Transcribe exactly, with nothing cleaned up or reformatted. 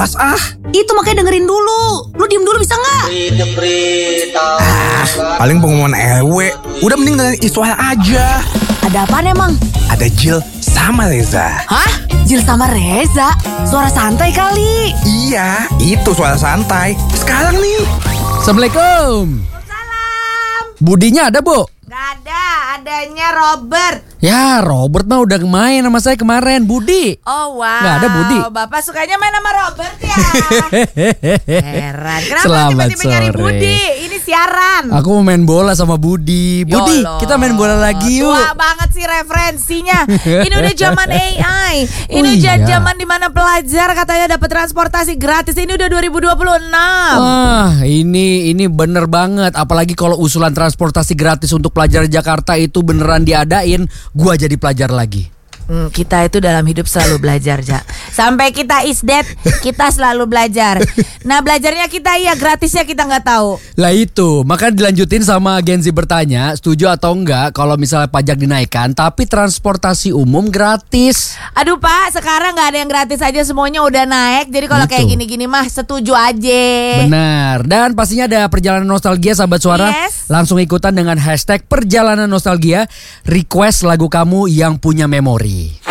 malas ah. Itu makanya dengerin dulu. Lu diem dulu bisa gak? Ah, paling pengumuman E W. Udah mending dengan Iswah aja. Ada apaan emang? Ada Jill sama Reza. Hah? Jill sama Reza? Suara santai kali. Iya, itu suara santai. Sekarang nih. Assalamualaikum. Salam. Budinya ada, Bu? Gak ada, adanya Robert. Ya, Robert mah udah main sama saya kemarin. Budi. Oh wow. Gak ada Budi. Bapak sukanya main sama Robert ya. Heran. Kenapa Selamat tiba-tiba nyari sore. Budi? Ini siaran. Aku mau main bola sama Budi. Budi, Yolo. kita main bola lagi yuk. Tua banget sih referensinya. Ini udah zaman A I. Ini Oh, udah iya. zaman dimana pelajar katanya dapat transportasi gratis. Ini udah dua ribu dua puluh enam. Wah, ini ini bener banget. Apalagi kalau usulan transportasi gratis untuk pelajar Jakarta itu beneran diadain, gua jadi pelajar lagi. Hmm, kita itu dalam hidup selalu belajar, Ja. Sampai kita is dead, kita selalu belajar. Nah, belajarnya kita iya, gratisnya kita nggak tahu. Lah itu, maka dilanjutin sama Gen Z bertanya, setuju atau enggak kalau misalnya pajak dinaikkan tapi transportasi umum gratis? Aduh Pak, sekarang nggak ada yang gratis aja, semuanya udah naik. Jadi kalau Gitu. kayak gini-gini mah setuju aja. Benar. Dan pastinya ada perjalanan nostalgia sahabat suara. Yes. Langsung ikutan dengan hashtag perjalanan nostalgia. Request lagu kamu yang punya memori.